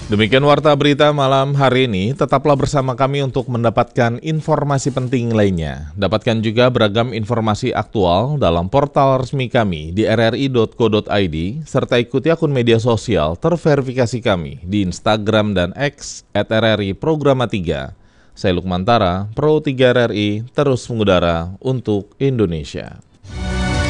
Demikian warta berita malam hari ini, tetaplah bersama kami untuk mendapatkan informasi penting lainnya. Dapatkan juga beragam informasi aktual dalam portal resmi kami di rri.co.id, serta ikuti akun media sosial terverifikasi kami di Instagram dan X @RRI Programa 3. Saya Lukman Tara, Pro 3 RRI, terus mengudara untuk Indonesia.